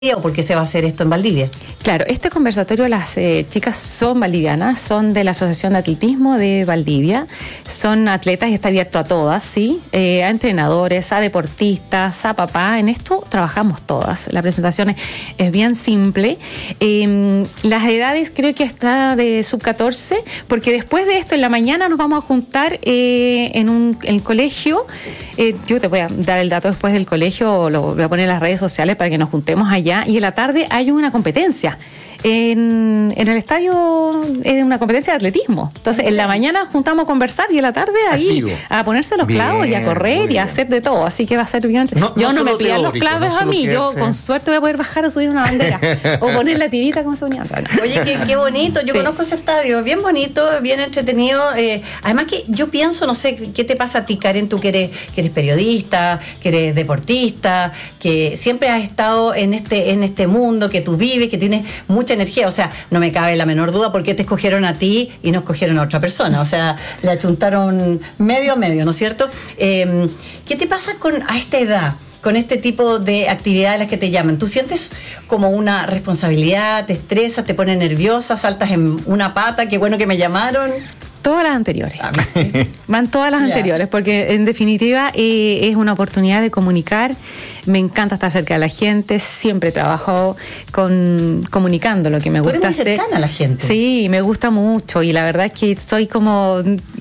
¿O por qué se va a hacer esto en Valdivia? Claro, este conversatorio, las chicas son valdivianas, son de la Asociación de Atletismo de Valdivia, son atletas y está abierto a todas, ¿sí? A entrenadores, a deportistas, a papá, en esto trabajamos todas. La presentación es bien simple. Las edades creo que está de sub-14, porque después de esto en la mañana nos vamos a juntar en el colegio. Yo te voy a dar el dato después del colegio, lo voy a poner en las redes sociales para que nos juntemos allá. Y en la tarde hay una competencia. En el estadio es una competencia de atletismo. Entonces, en la mañana juntamos a conversar y en la tarde ahí activo, a ponerse los clavos y a correr y a hacer de todo. Así que va a ser bien. Yo no me pidan los clavos a mí. Yo con suerte voy a poder bajar o subir una bandera o poner la tirita como se ponía. Oye, qué bonito. Yo conozco ese estadio. Bien bonito, bien entretenido. Además que yo pienso, no sé, ¿qué te pasa a ti, Karen? Tú que eres periodista, que eres deportista, que siempre has estado en este mundo, que tú vives, que tienes mucha energía, o sea, no me cabe la menor duda por qué te escogieron a ti y no escogieron a otra persona, o sea, le achuntaron medio a medio, ¿no es cierto? ¿Qué te pasa a esta edad, con este tipo de actividades a las que te llaman? ¿Tú sientes como una responsabilidad, te estresas, te pones nerviosa, saltas en una pata, qué bueno que me llamaron? Todas las anteriores. Van todas las anteriores, porque en definitiva es una oportunidad de comunicar. Me encanta estar cerca de la gente, siempre trabajo comunicando lo que me gusta hacer. Eres muy cercana a la gente. Sí, me gusta mucho y la verdad es que soy como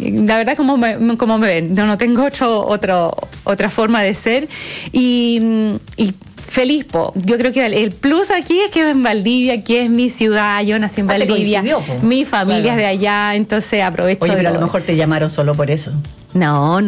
me ven. No tengo otra forma de ser y feliz, yo creo que el plus aquí es que en Valdivia, que es mi ciudad, yo nací en Valdivia, mi familia es de allá, entonces aprovecho. Oye, pero a lo mejor te llamaron solo por eso. No.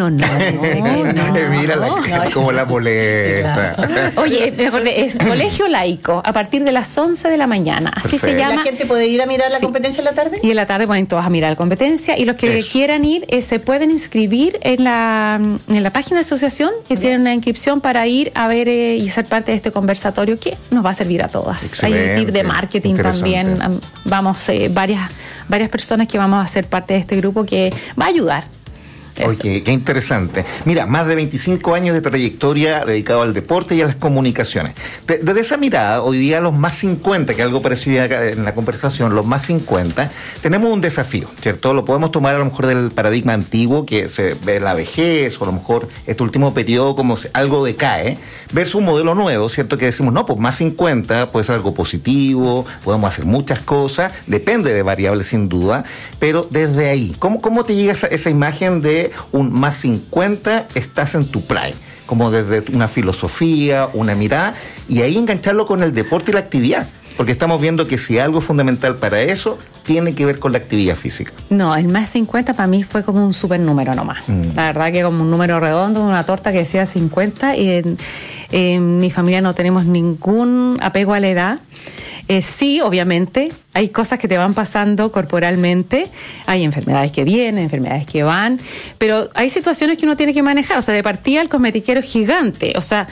Mira como la molesta. Sí, claro. Oye, es colegio laico a partir de las 11 de la mañana. Así perfecto. Se llama. ¿La gente puede ir a mirar la competencia en la tarde? Y en la tarde pueden todas a mirar la competencia. Y los que quieran ir se pueden inscribir en la página de la asociación, que tienen una inscripción para ir a ver y ser parte de este conversatorio que nos va a servir a todas. Excelente. Hay un equipo de marketing también. Vamos, varias personas que vamos a ser parte de este grupo que va a ayudar. Oye, qué interesante. Mira, más de 25 años de trayectoria dedicado al deporte y a las comunicaciones. Desde esa mirada, hoy día los más 50, que algo parecido en la conversación, los más 50, tenemos un desafío, ¿cierto? Lo podemos tomar a lo mejor del paradigma antiguo, que se ve la vejez, o a lo mejor este último periodo como algo decae, versus un modelo nuevo, ¿cierto? Que decimos, no, pues más 50 puede ser algo positivo, podemos hacer muchas cosas, depende de variables sin duda, pero desde ahí, ¿cómo te llega esa imagen de un más 50, estás en tu prime? Como desde una filosofía, una mirada, y ahí engancharlo con el deporte y la actividad. Porque estamos viendo que si algo es fundamental para eso, tiene que ver con la actividad física. No, el más 50 para mí fue como un super número nomás. La verdad que como un número redondo, una torta que decía 50, y en mi familia no tenemos ningún apego a la edad. Sí, obviamente, hay cosas que te van pasando corporalmente, hay enfermedades que vienen, enfermedades que van, pero hay situaciones que uno tiene que manejar. O sea, de partida el cosmetiquero es gigante, o sea,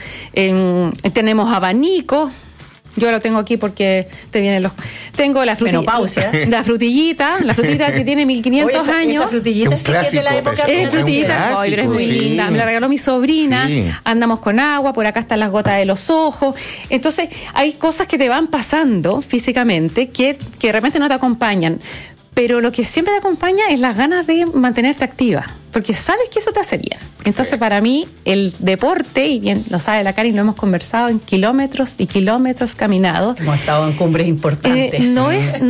tenemos abanicos. Yo lo tengo aquí porque te vienen los... Tengo la menopausia. La frutillita que tiene 1500 años. Esa frutillita sí que es de la época. Es frutillita, pero es muy linda. Me la regaló mi sobrina. Sí. Andamos con agua, por acá están las gotas de los ojos. Entonces, hay cosas que te van pasando físicamente que de repente no te acompañan. Pero lo que siempre te acompaña es las ganas de mantenerte activa, porque sabes que eso te hace bien. Entonces, para mí, el deporte, y bien lo sabe la Karen, lo hemos conversado en kilómetros y kilómetros caminados. Hemos estado en cumbres importantes. No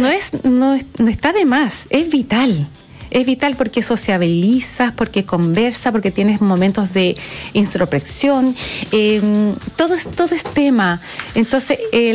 está de más, es vital. Es vital porque sociabilizas, porque conversas, porque tienes momentos de introspección. Todo es tema. Entonces,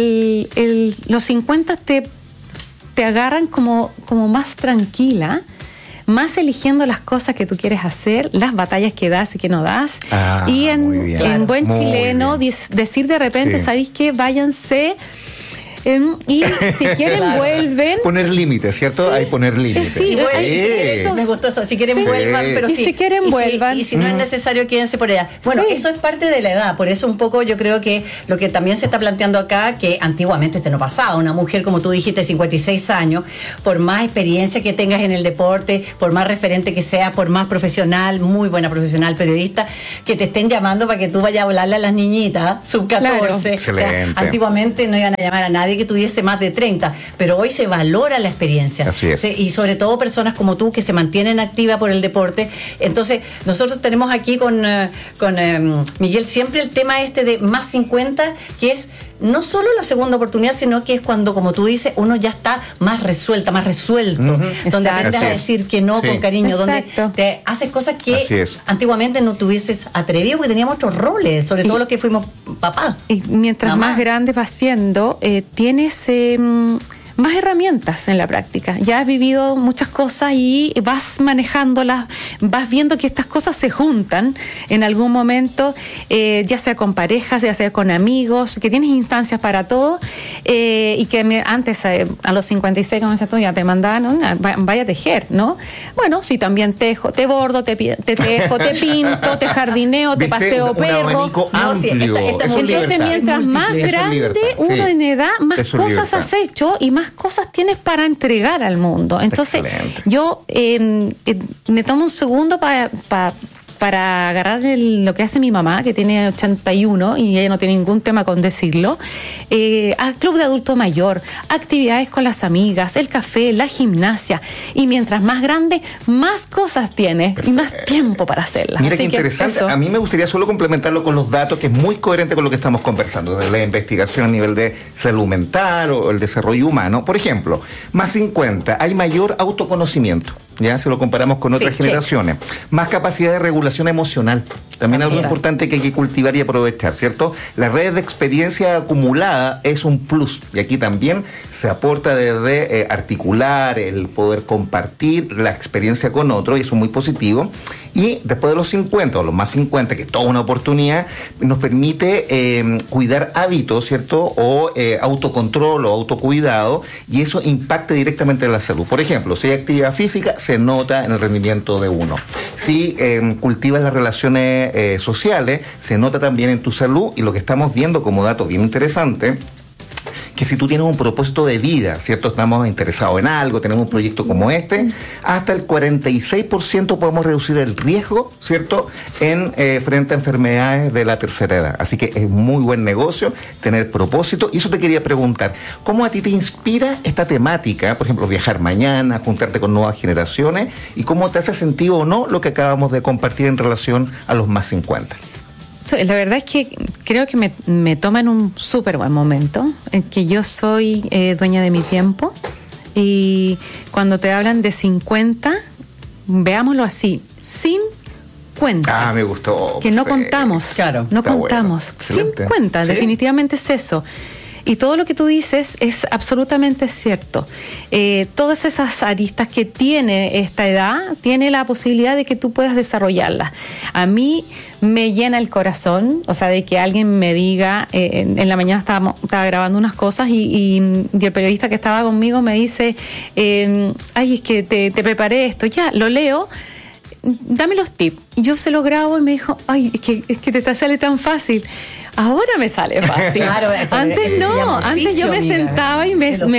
los 50 te agarran como más tranquila, más eligiendo las cosas que tú quieres hacer, las batallas que das y que no das. Y en buen chileno, decir de repente, ¿sabéis qué? Váyanse Y si quieren vuelven. Poner límites, ¿cierto? Hay poner límites. Sí, me gustó eso. Si quieren vuelvan, pero y sí. Si quieren vuelvan. Y si no es necesario, quédense por allá. Bueno, eso es parte de la edad. Por eso un poco yo creo que lo que también se está planteando acá, que antiguamente no pasaba. Una mujer, como tú dijiste, 56 años, por más experiencia que tengas en el deporte, por más referente que seas, por más profesional, muy buena profesional, periodista, que te estén llamando para que tú vayas a hablarle a las niñitas sub-14. Claro. O sea, antiguamente no iban a llamar a nadie que tuviese más de 30, pero hoy se valora la experiencia. Así es. Y sobre todo personas como tú que se mantienen activas por el deporte. Entonces, nosotros tenemos aquí con Miguel siempre el tema de más 50, que es no solo la segunda oportunidad, sino que es cuando, como tú dices, uno ya está más resuelto, donde aprendes a decir que no con cariño, donde te haces cosas que antiguamente no tuvieses atrevido, porque teníamos otros roles, sobre todo los que fuimos papás. Y mientras más grande vas siendo, tienes más herramientas en la práctica. Ya has vivido muchas cosas y vas manejándolas, vas viendo que estas cosas se juntan en algún momento, ya sea con parejas, ya sea con amigos, que tienes instancias para todo, y que antes, a los 56, como dices tú, ya te mandaban, vaya a tejer, ¿no? Bueno, sí, también tejo, te bordo, te tejo, te pinto, te jardineo, te paseo perro. Entonces, mientras más grande uno en edad, más cosas has hecho y más cosas tienes para entregar al mundo. Entonces, yo me tomo un segundo para agarrar lo que hace mi mamá, que tiene 81 y ella no tiene ningún tema con decirlo, al club de adulto mayor, actividades con las amigas, el café, la gimnasia, y mientras más grande, más cosas tiene y más tiempo para hacerlas. Mira qué interesante. A mí me gustaría solo complementarlo con los datos, que es muy coherente con lo que estamos conversando, de la investigación a nivel de salud mental o el desarrollo humano. Por ejemplo, más 50, hay mayor autoconocimiento. Ya, si lo comparamos con otras generaciones. Más capacidad de regulación emocional. También algo importante que hay que cultivar y aprovechar, ¿cierto? Las redes de experiencia acumulada es un plus. Y aquí también se aporta desde articular, el poder compartir la experiencia con otro, y eso es muy positivo. Y después de los 50, o los más 50, que es toda una oportunidad, nos permite cuidar hábitos, ¿cierto? O autocontrol o autocuidado, y eso impacta directamente en la salud. Por ejemplo, si hay actividad física, se nota en el rendimiento de uno. Si cultivas las relaciones sociales, se nota también en tu salud, y lo que estamos viendo como dato bien interesante, que si tú tienes un propósito de vida, ¿cierto? Estamos interesados en algo, tenemos un proyecto como este, hasta el 46% podemos reducir el riesgo, ¿cierto? Frente a enfermedades de la tercera edad. Así que es muy buen negocio tener propósito. Y eso te quería preguntar, ¿cómo a ti te inspira esta temática? Por ejemplo, viajar mañana, juntarte con nuevas generaciones, y cómo te hace sentido o no lo que acabamos de compartir en relación a los más 50. La verdad es que creo que me toma en un súper buen momento, en que yo soy dueña de mi tiempo, y cuando te hablan de 50, veámoslo así, 50. Me gustó. Que no contamos, no contamos. Bueno. 50, ¿sí? Definitivamente es eso. Y todo lo que tú dices es absolutamente cierto. Todas esas aristas que tiene esta edad, tiene la posibilidad de que tú puedas desarrollarlas. A mí me llena el corazón, o sea, de que alguien me diga, en la mañana estaba grabando unas cosas y el periodista que estaba conmigo me dice, ay, es que te preparé esto, ya, lo leo, dame los tips. Y yo se lo grabo y me dijo, ay, es que te sale tan fácil. Ahora me sale fácil. Claro, antes no, antes yo me sentaba y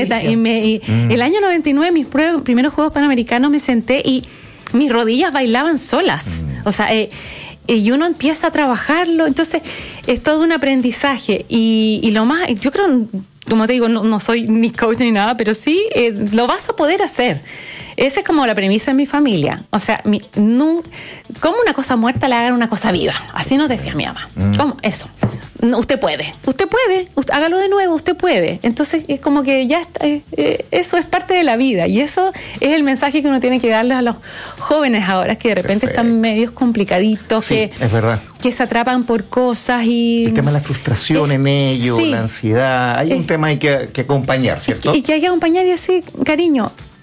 el año 99, mis primeros Juegos Panamericanos, me senté y mis rodillas bailaban solas. O sea, y uno empieza a trabajarlo, entonces es todo un aprendizaje. Y lo más, yo creo, como te digo, no soy ni coach ni nada, pero sí lo vas a poder hacer. Esa es como la premisa de mi familia. O sea, ¿cómo una cosa muerta le hagan una cosa viva? Así nos decía mi mamá. ¿Cómo? Eso. No, usted puede, hágalo de nuevo, usted puede. Entonces es como que ya está, eso es parte de la vida, y eso es el mensaje que uno tiene que darles a los jóvenes ahora, que de repente están medios complicaditos, sí, es verdad, que se atrapan por cosas y... El tema de la frustración en ellos, la ansiedad, hay un tema hay que acompañar, ¿cierto? Y que hay que acompañar y decir, cariño,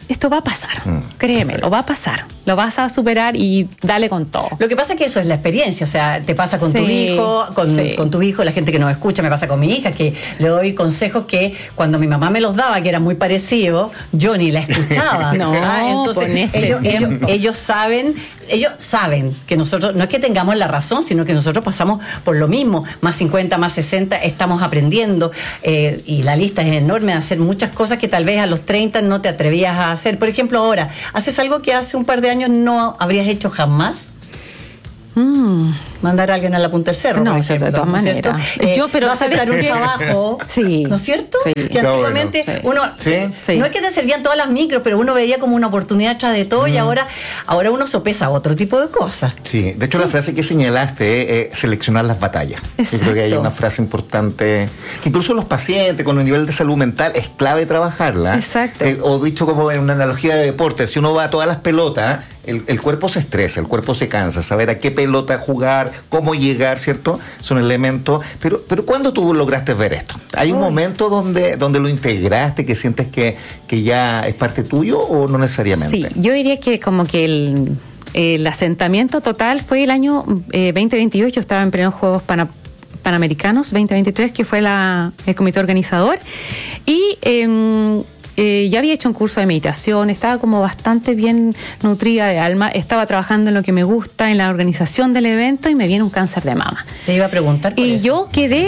esto va a pasar, créeme, lo va a pasar, lo vas a superar y dale con todo. Lo que pasa es que eso es la experiencia, o sea, te pasa con tu hijo, con tu hijo, la gente que nos escucha, me pasa con mi hija, que le doy consejos que cuando mi mamá me los daba, que eran muy parecidos, yo ni la escuchaba. Entonces ellos saben que nosotros, no es que tengamos la razón, sino que nosotros pasamos por lo mismo, más 50, más 60, estamos aprendiendo, y la lista es enorme de hacer muchas cosas que tal vez a los 30 no te atrevías a hacer. Por ejemplo, ahora, ¿haces algo que hace un par de años no habrías hecho jamás? Mandar a alguien a la punta del cerro, no, por ejemplo, de todas maneras. No aceptar un trabajo, ¿no es cierto? Sí. Que antiguamente uno, no es que te servían todas las micros, pero uno veía como una oportunidad tras de todo, y ahora uno sopesa otro tipo de cosas. Sí, de hecho la frase que señalaste es seleccionar las batallas. Exacto. Yo creo que hay una frase importante, que incluso los pacientes con un nivel de salud mental es clave trabajarla. Exacto. O dicho como en una analogía de deporte, si uno va a todas las pelotas, el cuerpo se estresa, el cuerpo se cansa, saber a qué pelota jugar, cómo llegar, ¿cierto? Son elementos. Pero ¿cuándo tú lograste ver esto? ¿Hay un momento donde lo integraste, que sientes que ya es parte tuyo, o no necesariamente? Sí, yo diría que como que el asentamiento total fue el año 2022. Yo estaba en plenos Juegos Panamericanos 2023, que fue el comité organizador, y ya había hecho un curso de meditación, estaba como bastante bien nutrida de alma, estaba trabajando en lo que me gusta, en la organización del evento, y me viene un cáncer de mama. Te iba a preguntar por eso. Yo quedé...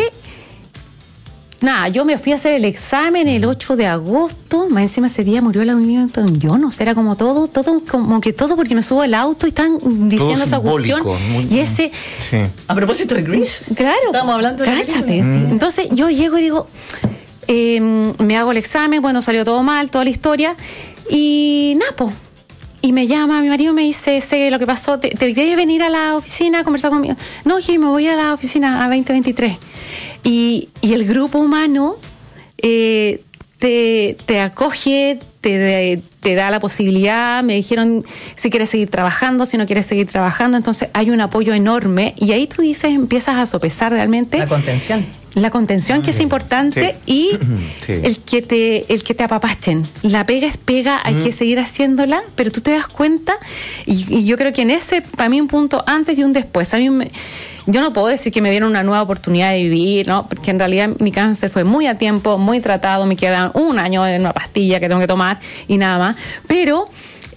yo me fui a hacer el examen el 8 de agosto, más encima ese día murió la Unión Newton-John, o sea, era como todo, porque me subo al auto y están diciendo esa cuestión. Y ese... Sí. A propósito de Grease. Claro. Estamos hablando de cáchate, sí. Entonces yo llego y digo... me hago el examen, bueno, salió todo mal, toda la historia, y Napo. Y me llama mi marido, me dice, sé lo que pasó, ¿te quieres venir a la oficina a conversar conmigo? No, yo me voy a la oficina a 2023. Y el grupo humano te acoge, te da la posibilidad. Me dijeron si quieres seguir trabajando, si no quieres seguir trabajando. Entonces hay un apoyo enorme, y ahí tú dices, empiezas a sopesar realmente la contención, que es importante, y el que te apapachen. La pega es pega, hay que seguir haciéndola, pero tú te das cuenta, y yo creo que en ese, para mí, un punto antes y un después. Yo no puedo decir que me dieron una nueva oportunidad de vivir, ¿no? Porque en realidad mi cáncer fue muy a tiempo, muy tratado, me quedan un año en una pastilla que tengo que tomar y nada más. Pero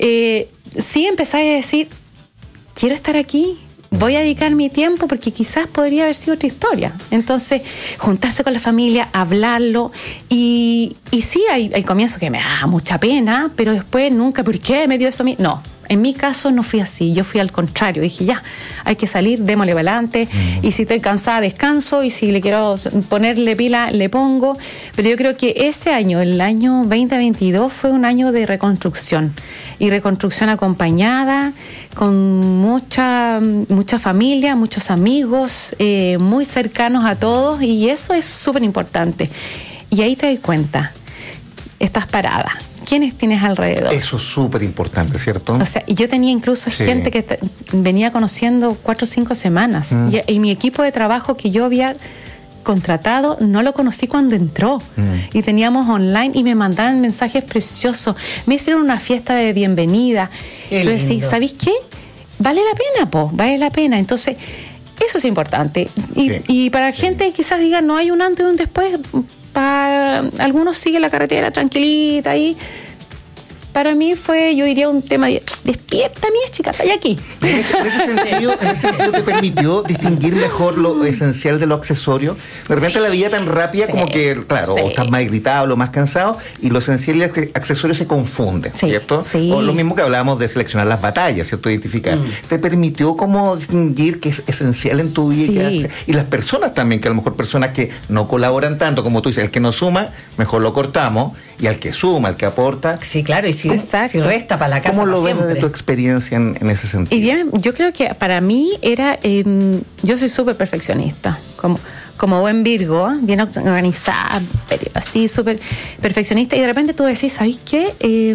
sí empecé a decir, quiero estar aquí, voy a dedicar mi tiempo, porque quizás podría haber sido otra historia. Entonces, juntarse con la familia, hablarlo, y sí, hay comienzos que me da mucha pena, pero después nunca, ¿por qué me dio eso a mí? No. En mi caso no fui así, yo fui al contrario, dije ya, hay que salir, démosle para adelante, y si estoy cansada descanso, y si le quiero ponerle pila, le pongo. Pero yo creo que ese año, el año 2022, fue un año de reconstrucción, y reconstrucción acompañada, con mucha familia, muchos amigos, muy cercanos a todos, y eso es súper importante. Y ahí te das cuenta, estás parada. ¿Quiénes tienes alrededor? Eso es súper importante, ¿cierto? O sea, yo tenía incluso gente que venía conociendo 4 o 5 semanas. Y mi equipo de trabajo que yo había contratado, no lo conocí cuando entró. Y teníamos online, y me mandaban mensajes preciosos. Me hicieron una fiesta de bienvenida. Yo decía, ¿sabéis qué? Vale la pena, vale la pena. Entonces, eso es importante. Y para gente quizás diga, no hay un antes y un después. Para algunos sigue la carretera tranquilita ahí. Para mí fue, yo diría, un tema de despierta, mi chica, está aquí. En ese sentido te permitió distinguir mejor lo esencial de lo accesorio. De repente la vida tan rápida, como que, claro, o estás más irritable o más cansado, y lo esencial y el accesorio se confunden, ¿cierto? O lo mismo que hablábamos de seleccionar las batallas, ¿cierto? Identificar. Te permitió como distinguir qué es esencial en tu vida, y las personas también, que a lo mejor personas que no colaboran tanto, como tú dices, el que no suma, mejor lo cortamos, y al que suma, al que aporta. Sí, claro, y si resta para la casa. ¿Cómo lo ves siempre? de tu experiencia en ese sentido? Y bien, yo creo que para mí era, yo soy súper perfeccionista, como buen Virgo, bien organizada, así súper perfeccionista, y de repente tú decís, ¿sabes qué?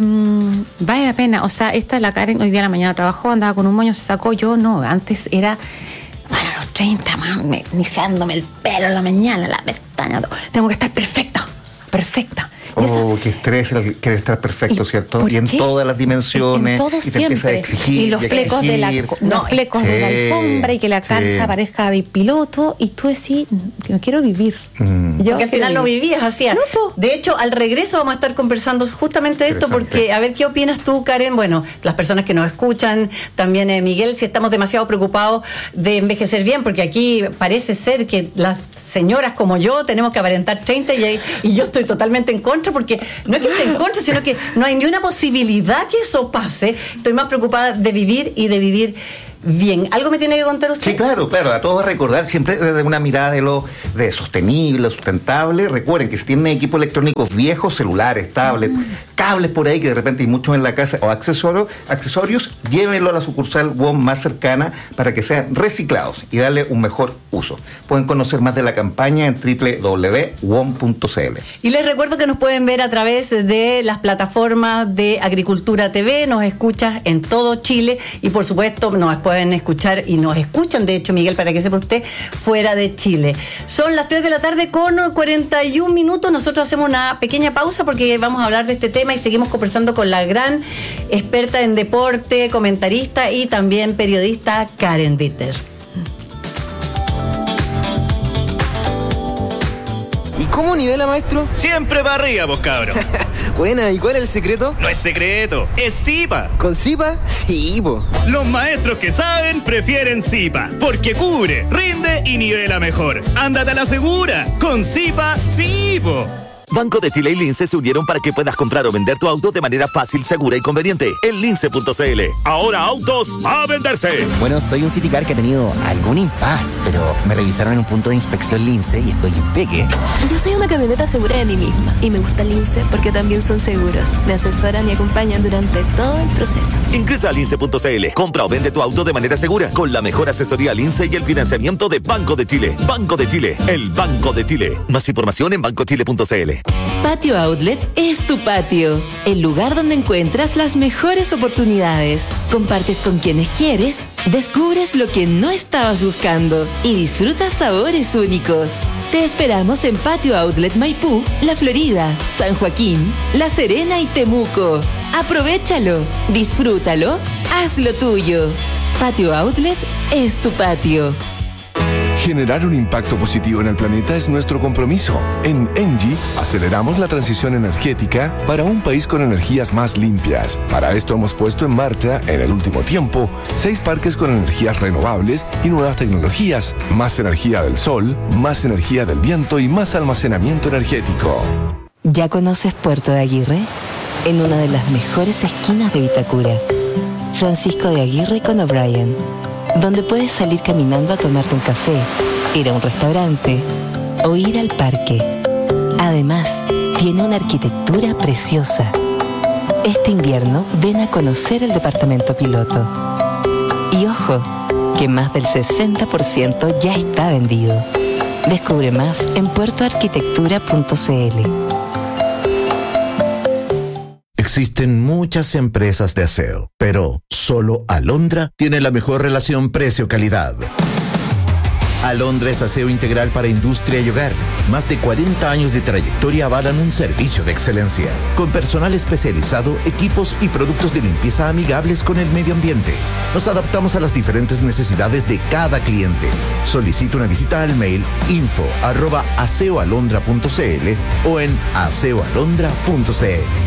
Vale la pena. O sea, esta es la Karen, hoy día en la mañana trabajó, andaba con un moño, se sacó. Yo no, antes era, bueno, a los 30, iniciándome el pelo en la mañana, la pestaña, todo. Tengo que estar perfecta. Oh, qué estrés el querer estar perfecto, ¿cierto? Y en todas las dimensiones. En todo y te empieza a exigir. Y los flecos de la alfombra y que la calza parezca de piloto y tú decís, no quiero vivir. Porque al final no vivías así. De hecho, al regreso vamos a estar conversando justamente de esto, porque a ver qué opinas tú, Karen. Bueno, las personas que nos escuchan, también Miguel, si estamos demasiado preocupados de envejecer bien, porque aquí parece ser que las señoras como yo tenemos que aparentar 30 y yo estoy totalmente en contra, porque no es que esté en contra, sino que no hay ni una posibilidad que eso pase. Estoy más preocupada de vivir y de vivir bien. ¿Algo me tiene que contar usted? Sí, claro, a todos recordar siempre desde una mirada de sostenible, sustentable. Recuerden que si tienen equipos electrónicos viejos, celulares, tablets, cables por ahí que de repente hay muchos en la casa o accesorios, llévenlo a la sucursal WOM más cercana para que sean reciclados y darle un mejor uso. Pueden conocer más de la campaña en www.wom.cl. Y les recuerdo que nos pueden ver a través de las plataformas de Agricultura TV, nos escuchas en todo Chile y por supuesto nos pueden escuchar y nos escuchan, de hecho, Miguel, para que sepa usted, fuera de Chile. Son las 3 de la tarde con 41 minutos. Nosotros hacemos una pequeña pausa porque vamos a hablar de este tema y seguimos conversando con la gran experta en deporte, comentarista y también periodista Karen Bittner. ¿Y cómo nivela, maestro? Siempre para arriba, vos cabros. Buena, ¿y cuál es el secreto? No es secreto, es Zipa. ¿Con Zipa? Sí, po. Los maestros que saben prefieren Zipa, porque cubre, rinde y nivela mejor. Ándate a la segura, con Zipa, sí, po. Banco de Chile y Lince se unieron para que puedas comprar o vender tu auto de manera fácil, segura y conveniente en lince.cl. Ahora autos a venderse. Bueno, soy un Citicar que ha tenido algún impas, pero me revisaron en un punto de inspección Lince y estoy impeque. Yo soy una camioneta segura de mí misma y me gusta Lince porque también son seguros. Me asesoran y acompañan durante todo el proceso. Ingresa a lince.cl. Compra o vende tu auto de manera segura con la mejor asesoría Lince y el financiamiento de Banco de Chile. Banco de Chile, el Banco de Chile. Más información en bancochile.cl. Patio Outlet es tu patio, el lugar donde encuentras las mejores oportunidades. Compartes con quienes quieres, descubres lo que no estabas buscando y disfrutas sabores únicos. Te esperamos en Patio Outlet Maipú, La Florida, San Joaquín, La Serena y Temuco. Aprovéchalo, disfrútalo, hazlo tuyo. Patio Outlet es tu patio. Generar un impacto positivo en el planeta es nuestro compromiso. En ENGIE aceleramos la transición energética para un país con energías más limpias. Para esto hemos puesto en marcha, en el último tiempo, 6 parques con energías renovables y nuevas tecnologías. Más energía del sol, más energía del viento y más almacenamiento energético. ¿Ya conoces Puerto de Aguirre? En una de las mejores esquinas de Vitacura. Francisco de Aguirre con O'Brien, donde puedes salir caminando a tomarte un café, ir a un restaurante o ir al parque. Además, tiene una arquitectura preciosa. Este invierno ven a conocer el departamento piloto. Y ojo, que más del 60% ya está vendido. Descubre más en puertoarquitectura.cl. Existen muchas empresas de aseo, pero solo Alondra tiene la mejor relación precio-calidad. Alondra es aseo integral para industria y hogar. Más de 40 años de trayectoria avalan un servicio de excelencia, con personal especializado, equipos y productos de limpieza amigables con el medio ambiente. Nos adaptamos a las diferentes necesidades de cada cliente. Solicita una visita al mail info@aseoalondra.cl o en aseoalondra.cl.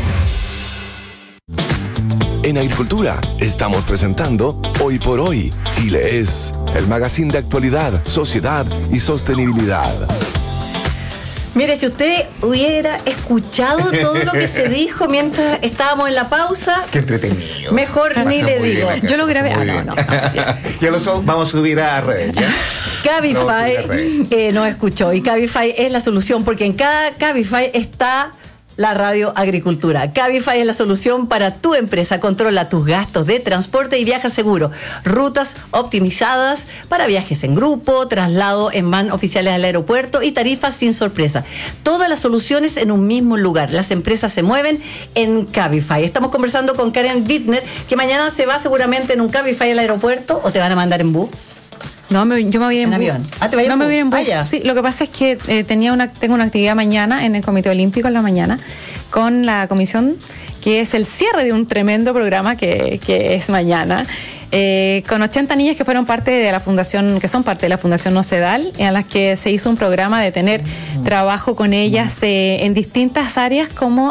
En Agricultura estamos presentando Hoy por Hoy, Chile es, el magazine de actualidad, sociedad y sostenibilidad. Mire, si usted hubiera escuchado todo lo que se dijo mientras estábamos en la pausa, qué entretenido. Mejor ni le digo. Bien, yo lo grabé. No. Ya lo vamos a subir a redes, ¿ya? Cabify nos escuchó y Cabify es la solución, porque en cada Cabify está la radio Agricultura. Cabify es la solución para tu empresa. Controla tus gastos de transporte y viaja seguro. Rutas optimizadas para viajes en grupo, traslado en van oficiales al aeropuerto y tarifas sin sorpresa. Todas las soluciones en un mismo lugar. Las empresas se mueven en Cabify. Estamos conversando con Karen Bittner, que mañana se va seguramente en un Cabify al aeropuerto, o te van a mandar en bus. No, yo me voy en avión. ¿Te vas no me voy en bus? Ya. Sí, lo que pasa es que tengo una actividad mañana en el Comité Olímpico en la mañana con la comisión, que es el cierre de un tremendo programa que es mañana. Con 80 niñas que fueron parte de la fundación, que son parte de la Fundación Nocedal, en las que se hizo un programa de tener trabajo con ellas en distintas áreas, como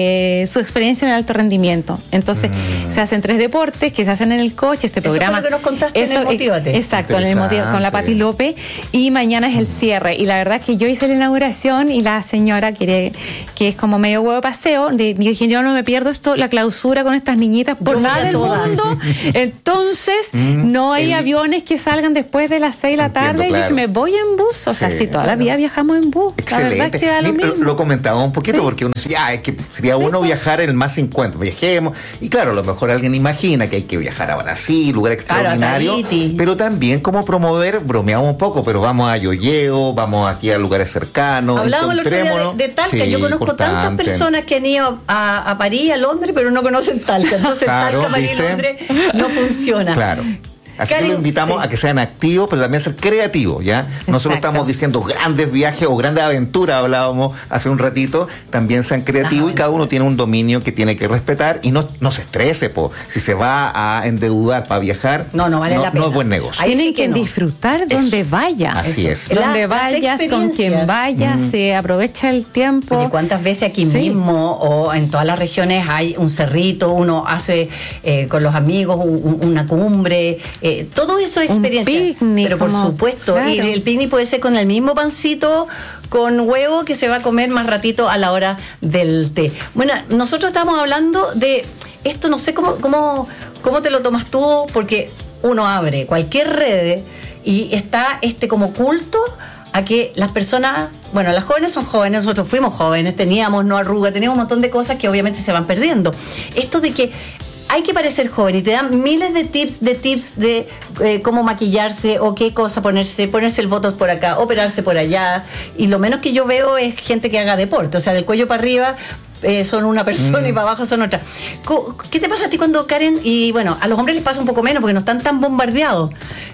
su experiencia en el alto rendimiento. Entonces se hacen 3 deportes que se hacen en el coche. Este programa, eso fue lo que nos contaste en el Motívate. Exacto, en el Motívate, con la Pati López, y mañana es el cierre. Y la verdad es que yo hice la inauguración y la señora que es como medio huevo de paseo, yo dije, yo no me pierdo esto, la clausura con estas niñitas por nada del mundo. Entonces, no hay aviones que salgan después de las 6 de la tarde. Claro. Y dije, me voy en bus. O sea, sí, toda la vida viajamos en bus. Excelente. La verdad es que da lo mismo. Lo comentaba un poquito, porque uno decía, es que sería bueno viajar en el más 50. Viajemos. Y claro, a lo mejor alguien imagina que hay que viajar a Brasil, lugar extraordinario. Pero también como promover, bromeamos un poco, pero vamos a Yoyeo, vamos aquí a lugares cercanos. Hablábamos el otro día de Talca. Sí, yo conozco tantas personas que han ido a París, a Londres, pero no conocen Talca. Entonces Talca, París y Londres no funciona. Claro. Así que lo invitamos a que sean activos, pero también a ser creativos, ¿ya? No solo estamos diciendo grandes viajes o grandes aventuras, hablábamos hace un ratito, también sean creativos y cada uno tiene un dominio que tiene que respetar y no se estrese, si se va a endeudar para viajar, no vale la pena. No es buen negocio. Tienen que disfrutar donde vayas. Así es. Donde vayas, con quien vayas, se aprovecha el tiempo. Oye, ¿cuántas veces aquí mismo o en todas las regiones hay un cerrito, uno hace con los amigos una cumbre? Todo eso es experiencia. Picnic, pero por supuesto, claro. Y el picnic puede ser con el mismo pancito con huevo que se va a comer más ratito a la hora del té. Bueno, nosotros estamos hablando de esto, no sé cómo te lo tomas tú, porque uno abre cualquier red y está como culto a que las personas, bueno, las jóvenes son jóvenes, nosotros fuimos jóvenes, teníamos no arruga, teníamos un montón de cosas que obviamente se van perdiendo. Esto de que hay que parecer joven y te dan miles de tips de cómo maquillarse o qué cosa ponerse el botox por acá, operarse por allá, y lo menos que yo veo es gente que haga deporte, o sea, del cuello para arriba son una persona y para abajo son otra. ¿Qué te pasa a ti cuando, Karen? Y bueno, a los hombres les pasa un poco menos porque no están tan bombardeados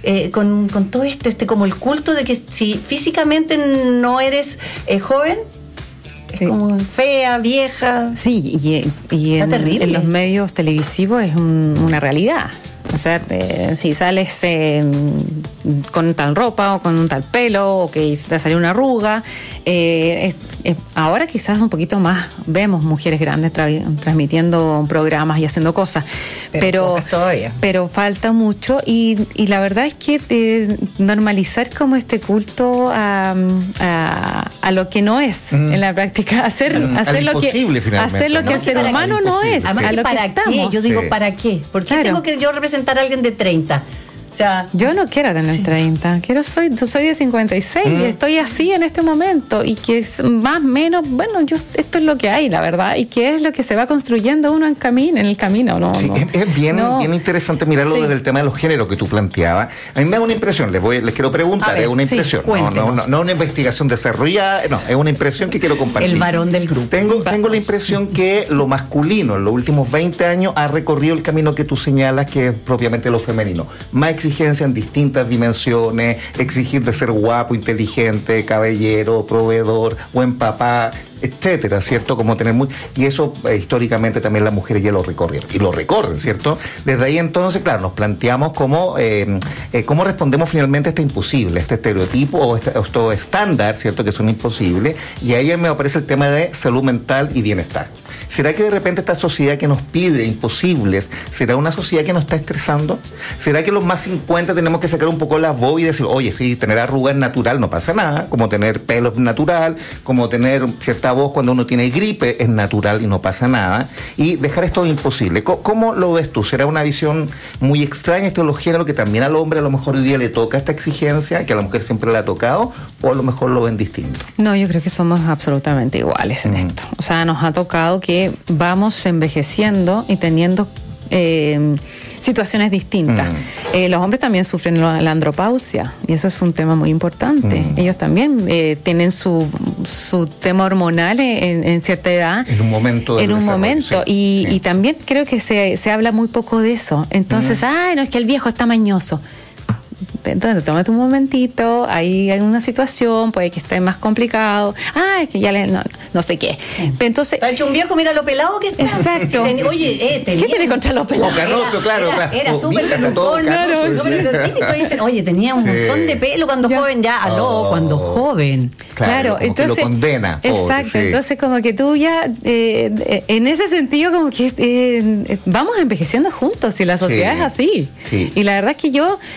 con todo esto, como el culto de que si físicamente no eres joven, es como fea, vieja. Sí, y en los medios televisivos es una realidad. O sea, si sales con tal ropa o con un tal pelo o que te salió una arruga, ahora quizás un poquito más vemos mujeres grandes transmitiendo programas y haciendo cosas, pero falta mucho y la verdad es que normalizar como este culto a lo que no es en la práctica, hacer lo que el ser humano no es. Además, a lo ¿para que estamos? qué? Yo digo, ¿para qué? ¿Por qué tengo que yo representar a alguien de 30? O sea, yo no quiero tener 30, soy de 56 y estoy así en este momento, y que es más o menos, bueno, esto es lo que hay, la verdad, y que es lo que se va construyendo uno en el camino, ¿no? Sí, es bien interesante mirarlo desde el tema de los géneros que tú planteabas. A mí me da una impresión, les quiero preguntar, es una impresión, no una investigación desarrollada, no, es una impresión que quiero compartir. El varón del grupo. Tengo la impresión que lo masculino en los últimos 20 años ha recorrido el camino que tú señalas, que es propiamente lo femenino. Más exigencia en distintas dimensiones, exigir de ser guapo, inteligente, caballero, proveedor, buen papá, etcétera, ¿cierto? Como tener y eso históricamente también las mujeres ya lo recorrieron, y lo recorren, ¿cierto? Desde ahí entonces, claro, nos planteamos cómo respondemos finalmente a este imposible, este estereotipo o este estándar, ¿cierto? Que son imposibles, y ahí me aparece el tema de salud mental y bienestar. ¿Será que de repente esta sociedad que nos pide imposibles, será una sociedad que nos está estresando? ¿Será que los más 50 tenemos que sacar un poco la voz y decir, oye, sí, tener arrugas es natural, no pasa nada, como tener pelo es natural, como tener cierta voz cuando uno tiene gripe es natural y no pasa nada, y dejar esto imposible? ¿Cómo lo ves tú? ¿Será una visión muy extraña este de los géneros, que también al hombre a lo mejor hoy día le toca esta exigencia, que a la mujer siempre le ha tocado, o a lo mejor lo ven distinto? No, yo creo que somos absolutamente iguales en esto. O sea, nos ha tocado que vamos envejeciendo y teniendo situaciones distintas. Los hombres también sufren la andropausia, y eso es un tema muy importante. Ellos también tienen su tema hormonal en cierta edad. En un momento. Y también creo que se habla muy poco de eso. Entonces, no, es que el viejo está mañoso. entonces tómate un momentito, hay una situación, puede que esté más complicado, es que ya no sé qué. Entonces, ha hecho un viejo, mira lo pelado que está. Exacto. Oye, ¿qué tiene contra los pelados? Canoso, claro. Era súper pelucón, claro. Pero típico dicen, oye, tenía un montón de pelo cuando joven, cuando joven. Claro, entonces lo condena. Exacto, entonces como que tú ya, en ese sentido, como que vamos envejeciendo juntos y la sociedad es así. Sí. Y la verdad es que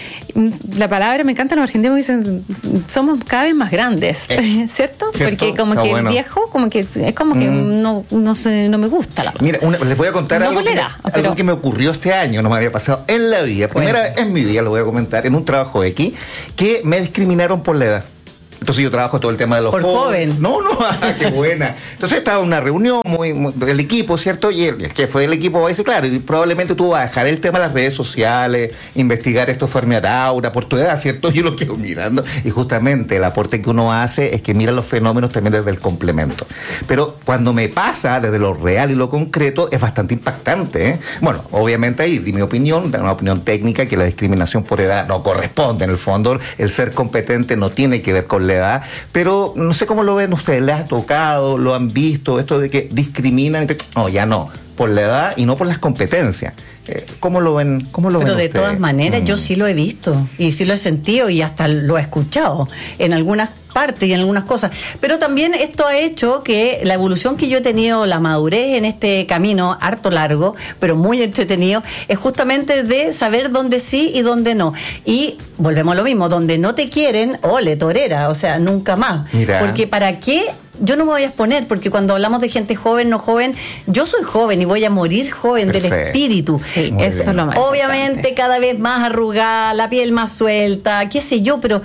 la palabra me encanta en Argentina, me dicen, somos cada vez más grandes, ¿cierto? Porque como que el viejo, como que es como que no me gusta la palabra. Mira, les voy a contar algo que me ocurrió este año, no me había pasado en la vida. Primera vez en mi vida, lo voy a comentar, en un trabajo X, que me discriminaron por la edad. Entonces yo trabajo todo el tema de los jóvenes. No, qué buena. Entonces estaba en una reunión muy del equipo, ¿cierto? Y el jefe del equipo dice, claro, y probablemente tú vas a dejar el tema de las redes sociales, investigar esto Fermiar Aura por tu edad, ¿cierto? Yo lo quedo mirando y justamente el aporte que uno hace es que mira los fenómenos también desde el complemento. Pero cuando me pasa desde lo real y lo concreto es bastante impactante, ¿eh? Bueno, obviamente ahí di mi opinión, una opinión técnica, que la discriminación por edad no corresponde. En el fondo, el ser competente no tiene que ver con la edad, pero no sé cómo lo ven ustedes, ¿les ha tocado, lo han visto, esto de que discriminan? No, ya no, por la edad y no por las competencias. ¿Cómo lo ven? Pero de ustedes? Todas maneras, yo sí lo he visto y sí lo he sentido y hasta lo he escuchado en algunas partes y en algunas cosas, pero también esto ha hecho que la evolución que yo he tenido, la madurez en este camino harto largo, pero muy entretenido, es justamente de saber dónde sí y dónde no. Y volvemos a lo mismo, donde no te quieren, ole, torera, o sea, nunca más. Mira. Porque ¿para qué? Yo no me voy a exponer, porque cuando hablamos de gente joven, no joven, yo soy joven y voy a morir joven. Perfecto. Del espíritu. Sí, muy eso bien. Es lo más obviamente importante. Cada vez más arrugada, la piel más suelta, qué sé yo, pero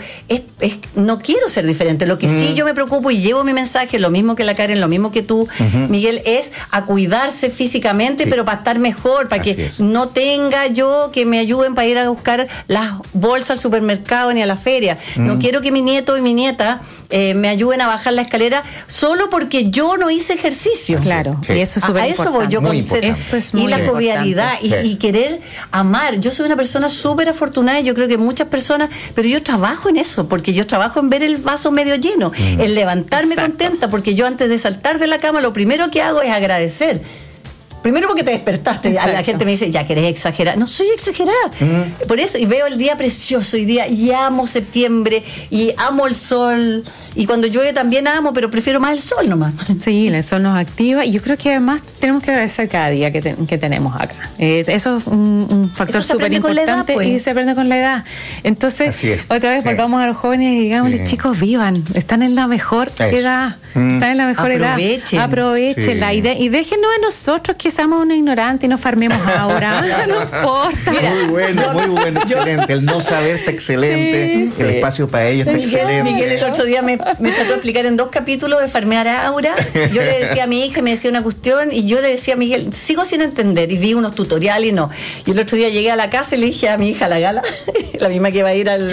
no quiero ser diferente. Lo que sí yo me preocupo y llevo mi mensaje, lo mismo que la Karen, lo mismo que tú, Miguel, es a cuidarse físicamente, pero para estar mejor, para que no tenga yo que me ayuden para ir a buscar las bolsas al supermercado ni a la feria. No quiero que mi nieto y mi nieta me ayuden a bajar la escalera solo porque yo no hice ejercicio. Claro, y eso es súper importante. A eso voy yo con eso es muy y la jovialidad y querer amar. Yo soy una persona súper afortunada y yo creo que muchas personas, pero yo trabajo en eso, porque yo trabajo en ver el vaso medio lleno, en levantarme contenta, porque yo antes de saltar de la cama lo primero que hago es agradecer. Primero porque te despertaste. Exacto. La gente me dice, ya querés exagerar. No soy exagerada. Por eso, y veo el día precioso hoy día, y amo septiembre, y amo el sol, y cuando llueve también amo, pero prefiero más el sol nomás. Sí, el sol nos activa, y yo creo que además tenemos que agradecer cada día que tenemos acá. Eso es un factor súper importante, pues. Y se aprende con la edad. Entonces, otra vez volvamos a los jóvenes y digámosles, chicos, vivan, están en la mejor edad, están en la mejor edad. Aprovechenla y déjenos a nosotros que seamos unos ignorantes y no farmemos ahora. No importa. Mira, muy bueno, excelente. El no saber está excelente. El espacio para ellos está excelente. Miguel el otro día me trató de explicar en 2 capítulos de farmear Aura. Yo le decía a mi hija, me decía una cuestión, y yo le decía a Miguel, sigo sin entender, y vi unos tutoriales y no. Y el otro día llegué a la casa y le dije a mi hija, la Gala, la misma que va a ir a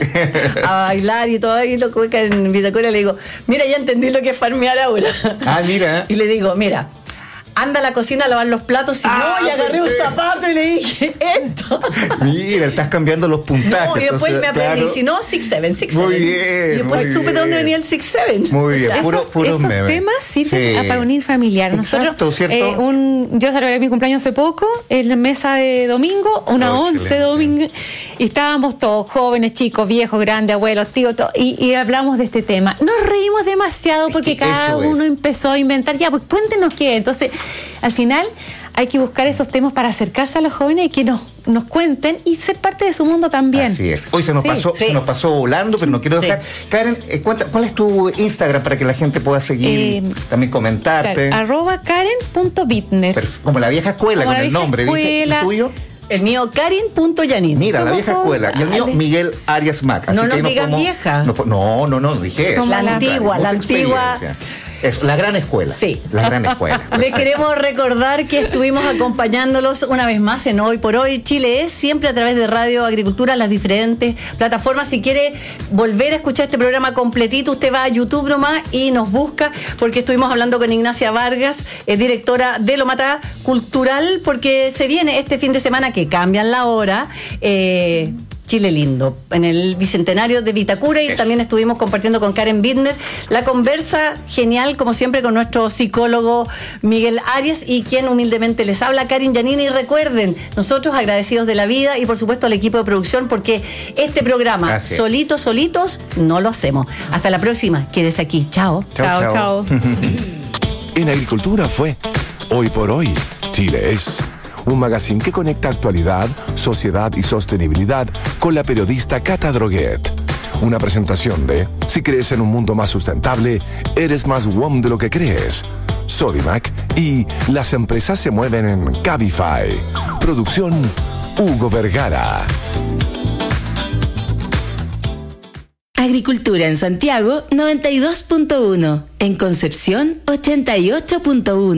bailar y todo, y lo que en Vitacura, le digo, mira, ya entendí lo que es farmear Aura. Mira. Y le digo, mira, anda a la cocina a lavar los platos, y y agarré un zapato y le dije, esto. Mira, estás cambiando los puntajes. No, y después me aprendí, si no, 6-7. Muy bien. Y después supe de dónde venía el 6-7. Muy bien, esos temas sirven para unir familiares. Nosotros, ¿cierto? Yo celebré mi cumpleaños hace poco, en la mesa de domingo, una 11 domingo, y estábamos todos, jóvenes, chicos, viejos, grandes, abuelos, tíos, y hablamos de este tema. Nos reímos demasiado porque cada uno empezó a inventar, pues cuéntenos qué. Entonces, al final hay que buscar esos temas para acercarse a los jóvenes y que nos cuenten y ser parte de su mundo también. Así es. Hoy se nos pasó volando, pero no quiero dejar. Karen, ¿cuál es tu Instagram para que la gente pueda seguir, también comentarte? @Karen.Bittner. Como la vieja escuela, con el nombre. ¿El tuyo? El mío, Karen.Yanin. Mira, la vieja escuela. Y el mío, Miguel Arias Mac. No nos digas vieja. No, dije eso. La antigua. Es la gran escuela. Sí. La gran escuela. Les queremos recordar que estuvimos acompañándolos una vez más en Hoy por Hoy. Chile es siempre a través de Radio Agricultura, las diferentes plataformas. Si quiere volver a escuchar este programa completito, usted va a YouTube nomás y nos busca, porque estuvimos hablando con Ignacia Vargas, directora de Lomata Cultural, porque se viene este fin de semana que cambian la hora. Chile Lindo, en el bicentenario de Vitacura, y también estuvimos compartiendo con Karen Bittner la conversa genial, como siempre, con nuestro psicólogo Miguel Arias, y quien humildemente les habla, Karen Giannini. Y recuerden, nosotros agradecidos de la vida y por supuesto al equipo de producción, porque este programa solitos no lo hacemos. Hasta la próxima, quédese aquí. Chao. Chao. En Agricultura fue Hoy por Hoy, Chile es. Un magazine que conecta actualidad, sociedad y sostenibilidad con la periodista Cata Droguet. Una presentación de Si crees en un mundo más sustentable, eres más WOM de lo que crees. Sodimac y Las empresas se mueven en Cabify. Producción Hugo Vergara. Agricultura en Santiago 92.1. En Concepción 88.1.